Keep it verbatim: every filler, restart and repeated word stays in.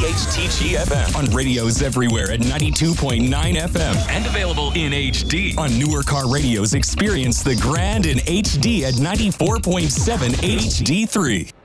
H T G F M. On radios everywhere at ninety-two point nine F M. And available in H D. On newer car radios, experience the grand in H D at ninety-four point seven H D three.